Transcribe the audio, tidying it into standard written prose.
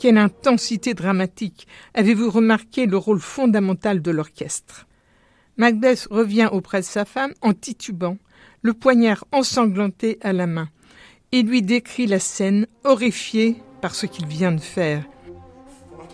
Quelle intensité dramatique! Avez-vous remarqué le rôle fondamental de l'orchestre? Macbeth revient auprès de sa femme en titubant, le poignard ensanglanté à la main, et lui décrit la scène, horrifié par ce qu'il vient de faire.